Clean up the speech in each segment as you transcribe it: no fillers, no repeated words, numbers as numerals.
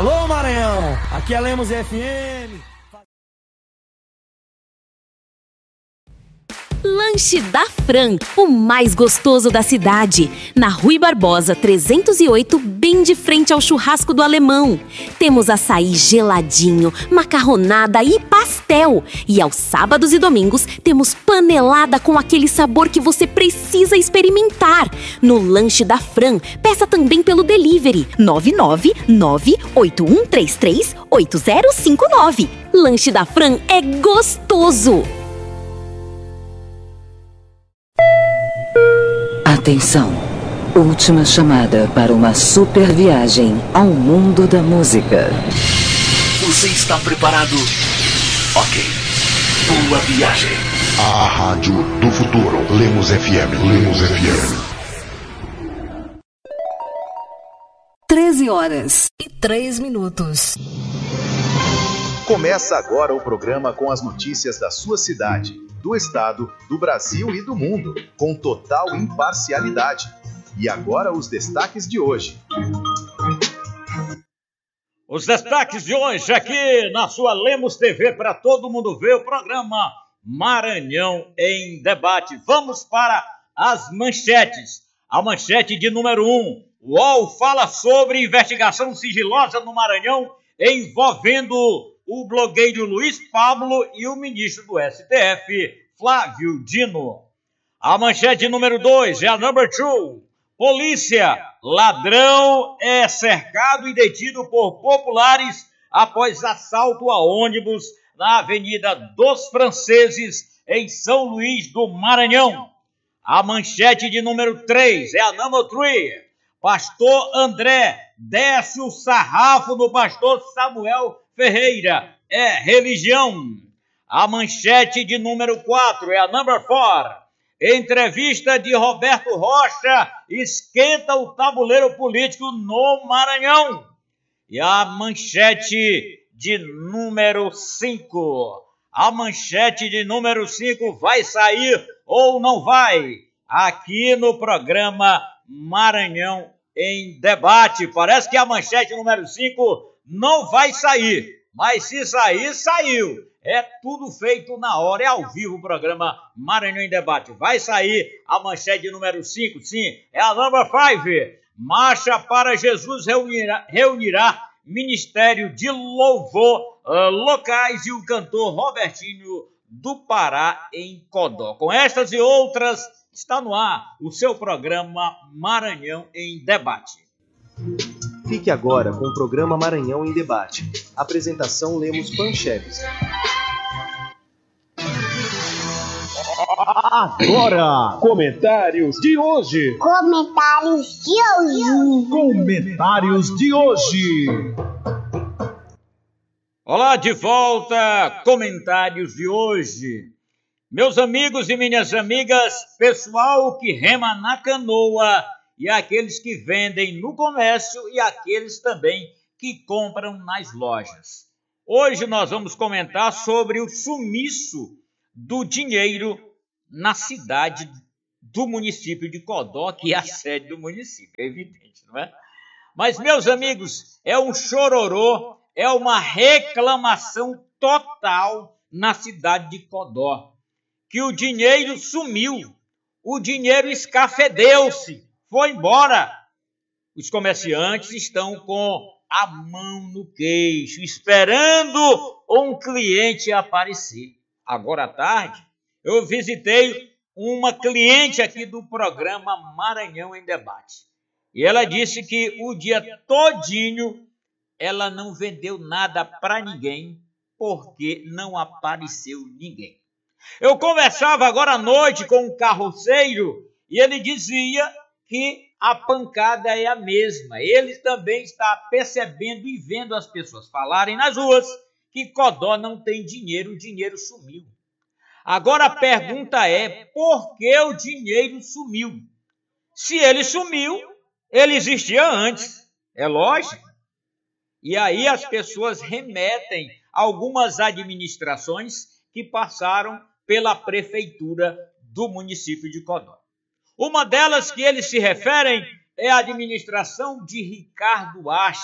Alô, Maranhão, aqui é Lemos FM. Lanche da Fran, o mais gostoso da cidade. Na Rui Barbosa 308, bem de frente ao churrasco do Alemão. Temos açaí geladinho, macarronada e pastel. E aos sábados e domingos temos panelada com aquele sabor que você precisa experimentar. No Lanche da Fran, peça também pelo delivery 99981338059. Lanche da Fran é gostoso. Atenção! Última chamada para uma super viagem ao mundo da música. Você está preparado? Ok. Boa viagem. A rádio do futuro. Lemos FM. Lemos FM. 13h03. Começa agora o programa com as notícias da sua cidade, do estado, do Brasil e do mundo, com total imparcialidade. E agora os destaques de hoje. Os destaques de hoje aqui na sua Lemos TV, para todo mundo ver o programa Maranhão em Debate. Vamos para as manchetes. A manchete de número 1. O UOL fala sobre investigação sigilosa no Maranhão envolvendo o blogueiro Luiz Pablo e o ministro do STF, Flávio Dino. A manchete número 2 é a number 2. Polícia, ladrão é cercado e detido por populares após assalto a ônibus na Avenida dos Franceses, em São Luís do Maranhão. A manchete de número 3 é a number 3. Pastor André desce o sarrafo no pastor Samuel Ferreira. É religião. A manchete de número 4 é a number 4. Entrevista de Roberto Rocha esquenta o tabuleiro político no Maranhão. E a manchete de número 5. A manchete de número 5 vai sair ou não vai? Aqui no programa Maranhão em Debate. Parece que a manchete número 5 não vai sair, mas se sair, saiu. É tudo feito na hora, é ao vivo o programa Maranhão em Debate. Vai sair a manchete número 5, sim, é a number 5. Marcha para Jesus reunirá Ministério de Louvor locais e o cantor Robertinho do Pará em Codó. Com estas e outras, está no ar o seu programa Maranhão em Debate. Fique agora com o programa Maranhão em Debate. Apresentação Lemos Pancheves. Agora, comentários de hoje. Comentários de hoje. Olá, de volta, comentários de hoje. Meus amigos e minhas amigas, pessoal que rema na canoa e aqueles que vendem no comércio e aqueles também que compram nas lojas. Hoje nós vamos comentar sobre o sumiço do dinheiro na cidade do município de Codó, que é a sede do município, é evidente, não é? Mas, meus amigos, é um chororô, é uma reclamação total na cidade de Codó, que o dinheiro sumiu, o dinheiro escafedeu-se, foi embora. Os comerciantes estão com a mão no queixo, esperando um cliente aparecer. Agora à tarde, eu visitei uma cliente aqui do programa Maranhão em Debate. E ela disse que o dia todinho ela não vendeu nada para ninguém, porque não apareceu ninguém. Eu conversava agora à noite com um carroceiro e ele dizia que a pancada é a mesma. Ele também está percebendo e vendo as pessoas falarem nas ruas que Codó não tem dinheiro, o dinheiro sumiu. Agora a pergunta é, por que o dinheiro sumiu? Se ele sumiu, ele existia antes, é lógico. E aí as pessoas remetem a algumas administrações que passaram pela prefeitura do município de Codó. Uma delas que eles se referem é a administração de Ricardo Acha,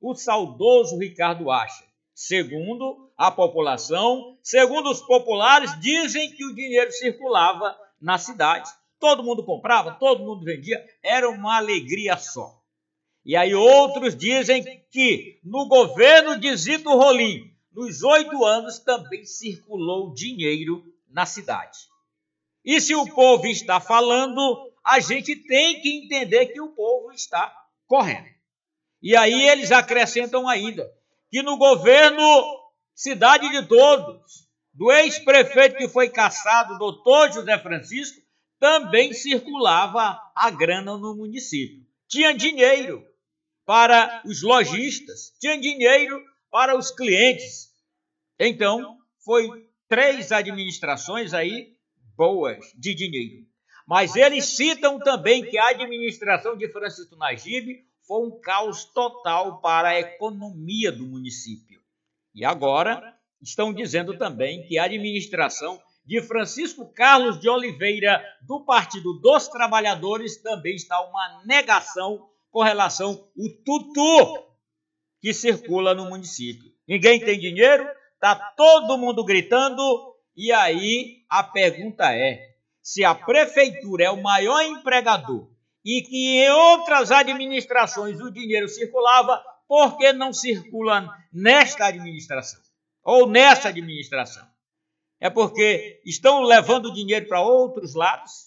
o saudoso Ricardo acha. Segundo a população, segundo os populares, dizem que o dinheiro circulava na cidade. Todo mundo comprava, todo mundo vendia, era uma alegria só. E aí outros dizem que no governo de Zito Rolim, nos 8 anos, também circulou dinheiro na cidade. E se o povo está falando, a gente tem que entender que o povo está correto. E aí eles acrescentam ainda que no governo Cidade de Todos, do ex-prefeito que foi cassado, doutor José Francisco, também circulava a grana no município. Tinha dinheiro para os lojistas, tinha dinheiro para os clientes. Então, foi 3 administrações aí boas de dinheiro. Mas eles citam também que a administração de Francisco Najib foi um caos total para a economia do município. E agora estão dizendo também que a administração de Francisco Carlos de Oliveira, do Partido dos Trabalhadores, também está uma negação com relação ao tutu que circula no município. Ninguém tem dinheiro, está todo mundo gritando, e aí a pergunta é, se a prefeitura é o maior empregador e que em outras administrações o dinheiro circulava, por que não circula nesta administração? Ou nessa administração? É porque estão levando dinheiro para outros lados?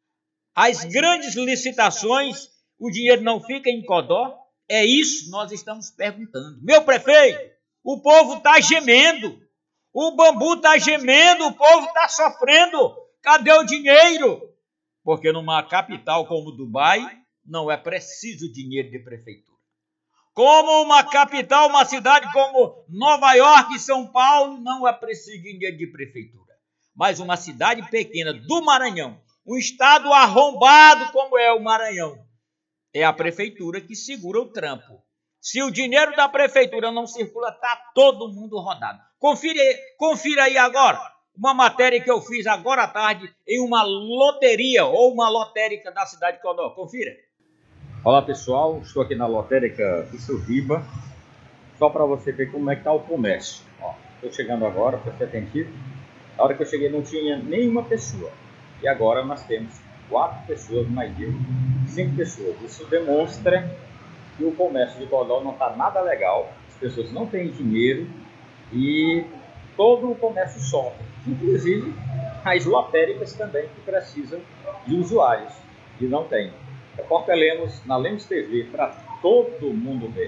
As grandes licitações, o dinheiro não fica em Codó? É isso que nós estamos perguntando. Meu prefeito, o povo está gemendo. O bambu está gemendo, o povo está sofrendo. Cadê o dinheiro? Porque numa capital como Dubai, não é preciso dinheiro de prefeitura. Como uma capital, uma cidade como Nova York e São Paulo, não é preciso dinheiro de prefeitura. Mas uma cidade pequena do Maranhão, um estado arrombado como é o Maranhão, é a prefeitura que segura o trampo. Se o dinheiro da prefeitura não circula, está todo mundo rodado. Confira aí agora uma matéria que eu fiz agora à tarde em uma loteria ou uma lotérica da cidade de Codó. Confira. Olá pessoal, estou aqui na lotérica Isubiba, só para você ver como é que está o comércio. Estou chegando agora, para ser atentivo. Na hora que eu cheguei não tinha nenhuma pessoa. E agora nós temos 4 pessoas, mais de 5 pessoas. Isso demonstra que o comércio de Codó não está nada legal, as pessoas não têm dinheiro e todo o comércio sofre. Inclusive as lotéricas também que precisam de usuários e não tem. Repórter Lemos, na Lemos TV, para todo mundo ver.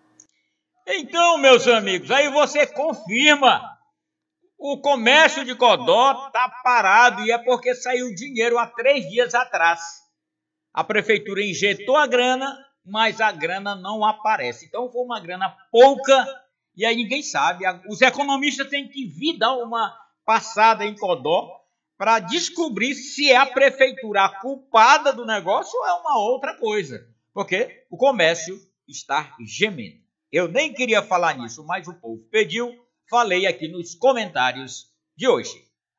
Então, meus amigos, aí você confirma. O comércio de Codó está parado e é porque saiu dinheiro há 3 dias atrás. A prefeitura injetou a grana, mas a grana não aparece. Então foi uma grana pouca e aí ninguém sabe. Os economistas têm que vir dar uma passada em Codó para descobrir se é a prefeitura a culpada do negócio ou é uma outra coisa. Porque o comércio está gemendo. Eu nem queria falar nisso, mas o povo pediu. Falei aqui nos comentários de hoje.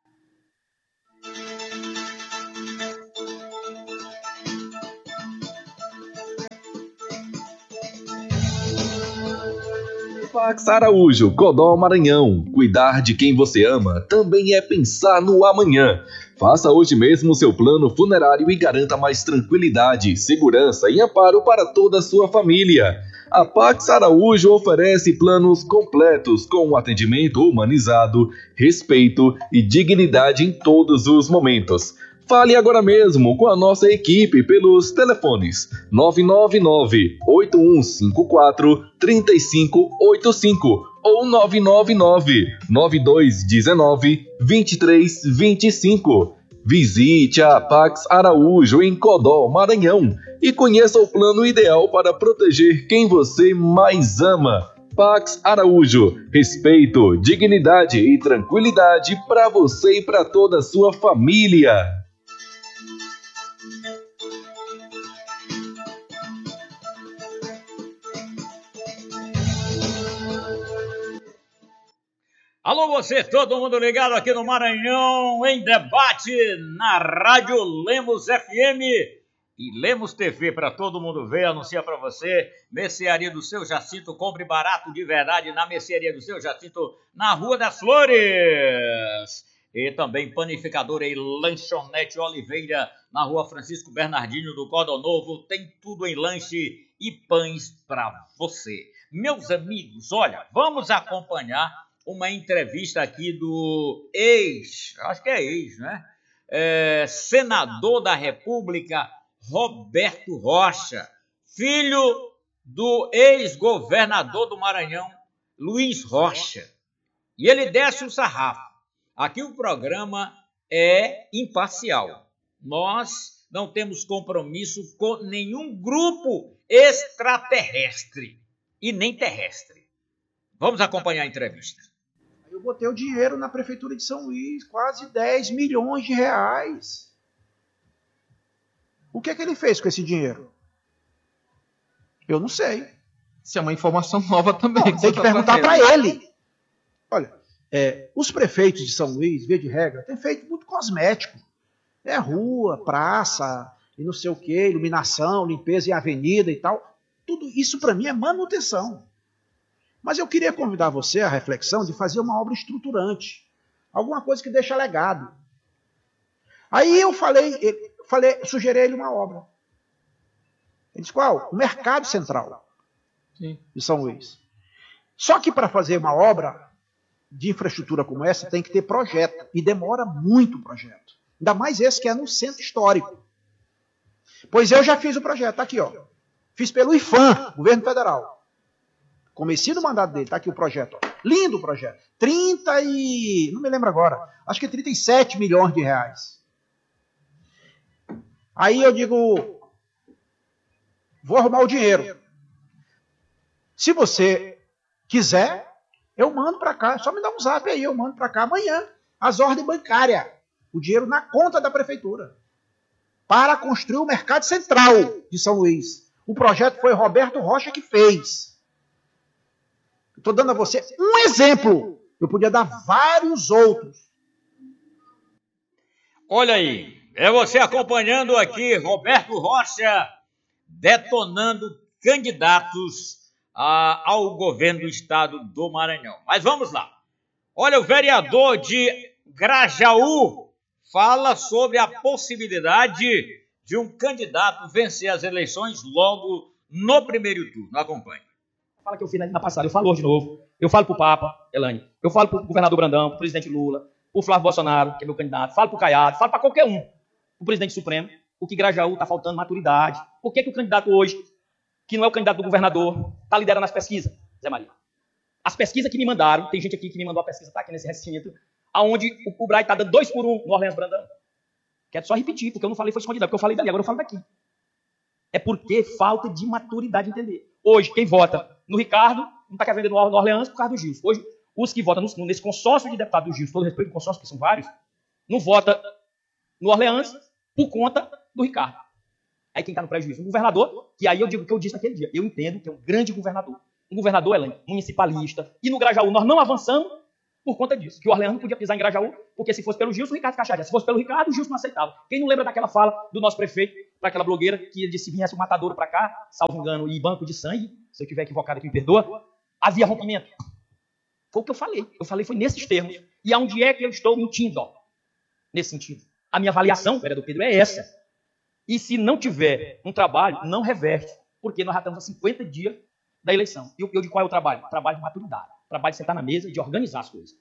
Pax Araújo, Codó, Maranhão. Cuidar de quem você ama também é pensar no amanhã. Faça hoje mesmo seu plano funerário e garanta mais tranquilidade, segurança e amparo para toda a sua família. A Pax Araújo oferece planos completos com atendimento humanizado, respeito e dignidade em todos os momentos. Fale agora mesmo com a nossa equipe pelos telefones 999-8154-3585 ou 999-9219-2325. Visite a Pax Araújo em Codó, Maranhão e conheça o plano ideal para proteger quem você mais ama. Pax Araújo, respeito, dignidade e tranquilidade para você e para toda a sua família. Alô você, todo mundo ligado aqui no Maranhão em Debate, na Rádio Lemos FM. e Lemos TV para todo mundo ver, anuncia para você. Mercearia do Seu Jacinto, compre barato de verdade na Mercearia do Seu Jacinto, na Rua das Flores. E também Panificadora e Lanchonete Oliveira, na Rua Francisco Bernardino do Cordão Novo. Tem tudo em lanche e pães para você. Meus amigos, olha, vamos acompanhar uma entrevista aqui do acho que é ex, né? Senador da República, Roberto Rocha, filho do ex-governador do Maranhão, Luiz Rocha. E ele desce o sarrafo. Aqui o programa é imparcial. Nós não temos compromisso com nenhum grupo extraterrestre e nem terrestre. Vamos acompanhar a entrevista. Eu botei o dinheiro na Prefeitura de São Luís, quase 10 milhões de reais. O que é que ele fez com esse dinheiro? Eu não sei. Isso é uma informação nova também. Não, tem que perguntar para ele. Olha, os prefeitos de São Luís, via de regra, têm feito muito cosmético. Rua, praça, e não sei o quê, iluminação, limpeza em avenida e tal. Tudo isso para mim é manutenção. Mas eu queria convidar você à reflexão de fazer uma obra estruturante. Alguma coisa que deixa legado. Aí eu sugeri a ele uma obra. Ele disse, qual? O Mercado Central. Sim. De São Luís. Só que para fazer uma obra de infraestrutura como essa, tem que ter projeto. E demora muito o projeto. Ainda mais esse que é no centro histórico. Pois eu já fiz o projeto. Tá aqui, ó. Fiz pelo IFAM, Governo Federal. Comecei no mandato dele, tá aqui o projeto. Ó. Lindo o projeto. Não me lembro agora. Acho que 37 milhões de reais. Aí eu digo, vou arrumar o dinheiro. Se você quiser, eu mando para cá. Só me dá um zap aí, eu mando para cá amanhã. As ordens bancárias. O dinheiro na conta da prefeitura. Para construir o Mercado Central de São Luís. O projeto foi Roberto Rocha que fez. Estou dando a você um exemplo. Eu podia dar vários outros. Olha aí, é você acompanhando aqui Roberto Rocha detonando candidatos ao governo do estado do Maranhão. Mas vamos lá. Olha, o vereador de Grajaú fala sobre a possibilidade de um candidato vencer as eleições logo no primeiro turno. Acompanhe. Fala que eu fiz na passada, eu falo hoje de novo. Eu falo pro Papa, Elane. Eu falo pro governador Brandão, pro presidente Lula, pro Flávio Bolsonaro, que é meu candidato. Falo pro Caiado, falo para qualquer um. O presidente Supremo, o que Grajaú tá faltando maturidade. Por que o candidato hoje, que não é o candidato do governador, tá liderando as pesquisas, Zé Maria? As pesquisas que me mandaram, tem gente aqui que me mandou a pesquisa, tá aqui nesse recinto, aonde o Braz tá dando 2-1 no Orleans Brandão. Quero só repetir, porque eu não falei foi escondido, porque eu falei dali, agora eu falo daqui. É porque falta de maturidade entender. Hoje, quem vota no Ricardo não está querendo no Orleans por causa do Gilson. Hoje, os que votam nesse consórcio de deputados do Gilson, todo respeito do consórcio, que são vários, não vota no Orleans por conta do Ricardo. Aí quem está no prejuízo? O governador, que aí eu digo o que eu disse naquele dia. Eu entendo que é um grande governador. Um governador, Elaine, municipalista. E no Grajaú nós não avançamos por conta disso. Que o Orleans não podia pisar em Grajaú, porque se fosse pelo Gilson, o Ricardo cacharia. Se fosse pelo Ricardo, o Gilson não aceitava. Quem não lembra daquela fala do nosso prefeito para aquela blogueira que ele disse que viesse um matadouro para cá, salvo engano, e banco de sangue, se eu estiver equivocado aqui, me perdoa, havia rompimento. Foi o que eu falei. Eu falei foi nesses termos. E aonde é que eu estou mentindo? Ó, nesse sentido. A minha avaliação, vereador Pedro, é essa. E se não tiver um trabalho, não reverte. Porque nós já estamos a 50 dias da eleição. E eu de qual é o trabalho? Trabalho de maturidade. Trabalho de sentar na mesa e de organizar as coisas.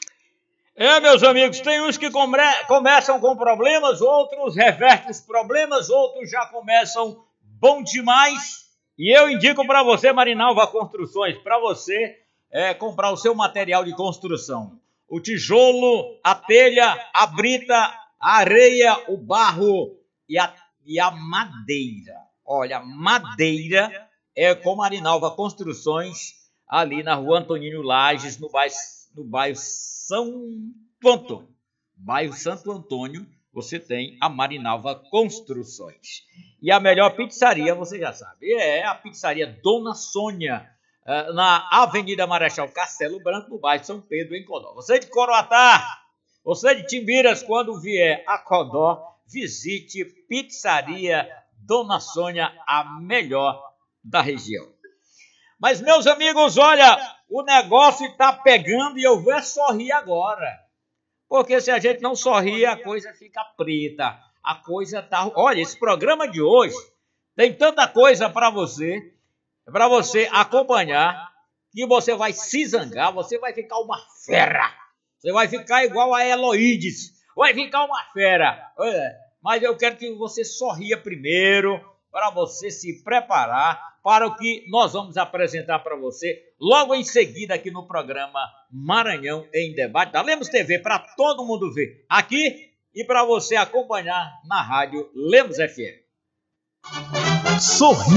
Meus amigos, tem uns que começam com problemas, outros revertem os problemas, outros já começam bom demais. E eu indico para você, Marinalva Construções, para você comprar o seu material de construção. O tijolo, a telha, a brita, a areia, o barro e a madeira. Olha, madeira é com Marinalva Construções, ali na Rua Antonino Lages, no bairro Santo Antônio. Bairro Santo Antônio, você tem a Marinalva Construções. E a melhor pizzaria, você já sabe, é a pizzaria Dona Sônia, na Avenida Marechal Castelo Branco, no bairro São Pedro, em Codó. Você de Coroatá, você de Timbiras, quando vier a Codó, visite Pizzaria Dona Sônia, a melhor da região. Mas, meus amigos, olha, o negócio está pegando e eu vou sorrir agora. Porque se a gente não sorrir, a coisa fica preta. A coisa tá... Olha, esse programa de hoje tem tanta coisa para você acompanhar, que você vai se zangar, você vai ficar uma fera. Você vai ficar igual a Heloídes. Vai ficar uma fera. Mas eu quero que você sorria primeiro, para você se preparar para o que nós vamos apresentar para você logo em seguida aqui no programa Maranhão em Debate, da Lemos TV, para todo mundo ver aqui e para você acompanhar na rádio Lemos FM. Sorri.